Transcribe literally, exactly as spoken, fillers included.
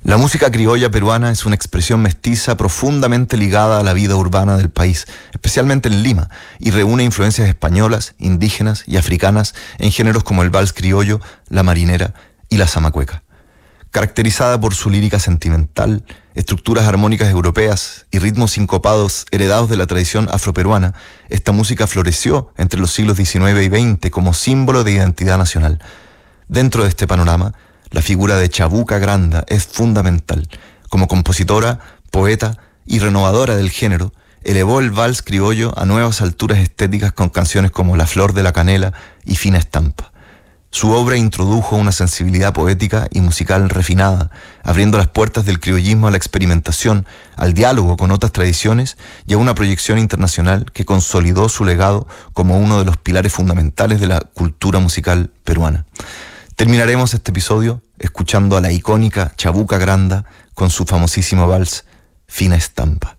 La música criolla peruana es una expresión mestiza profundamente ligada a la vida urbana del país, especialmente en Lima, y reúne influencias españolas, indígenas y africanas en géneros como el vals criollo, la marinera y la zamacueca. Caracterizada por su lírica sentimental, estructuras armónicas europeas y ritmos sincopados heredados de la tradición afroperuana, esta música floreció entre los siglos diecinueve y veinte como símbolo de identidad nacional. Dentro de este panorama, la figura de Chabuca Granda es fundamental. Como compositora, poeta y renovadora del género, elevó el vals criollo a nuevas alturas estéticas con canciones como La Flor de la Canela y Fina Estampa. Su obra introdujo una sensibilidad poética y musical refinada, abriendo las puertas del criollismo a la experimentación, al diálogo con otras tradiciones y a una proyección internacional que consolidó su legado como uno de los pilares fundamentales de la cultura musical peruana. Terminaremos este episodio escuchando a la icónica Chabuca Granda con su famosísimo vals Fina Estampa.